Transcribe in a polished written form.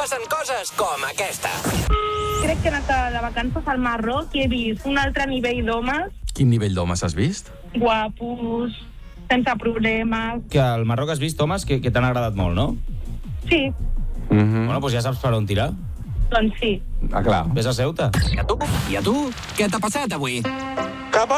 passen coses com aquesta. Crec que he anat de vacances al Marroc i he vist un altre nivell d'homes. Quin nivell d'homes has vist? Guapos, sense problemes. Que al Marroc has vist homes que t'han agradat molt, no? Sí, Bueno, doncs ja saps per on tirar. doncs sí. Ah, clar. Ves a Ceuta. I a tu? Què t'ha passat avui?